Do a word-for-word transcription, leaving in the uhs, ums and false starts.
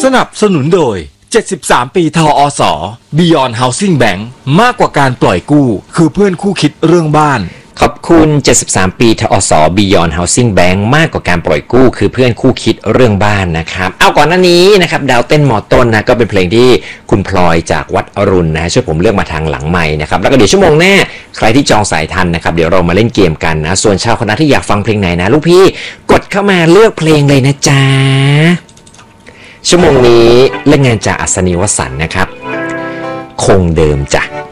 สนับสนุนโดยเจ็ดสิบสามปีทออส Beyond Housing Bank มากกว่าการปล่อยกู้คือเพื่อนคู่คิดเรื่องบ้านขอบคุณเจ็ดสิบสามปีทอส Beyond Housing Bank มากกว่าการปล่อยกู้คือเพื่อนคู่คิดเรื่องบ้านนะครับเอาก่อนหน้านี้นะครับดาวเต้นมอต้นนะก็เป็นเพลงที่คุณพลอยจากวัดอรุณนะช่วยผมเลือกมาทางหลังไมค์นะครับแล้วก็เดี๋ยวชั่วโมงหน้าใครที่จองสายทันนะครับเดี๋ยวเรามาเล่นเกมกันนะส่วนชาวคณะที่อยากฟังเพลงไหนนะลูกพี่กดเข้ามาเลือกเพลงเลยนะจ๊ะชั่วโมงนี้เล่นงานจากอัศนีวสันต์นะครับคงเดิมจ้ะ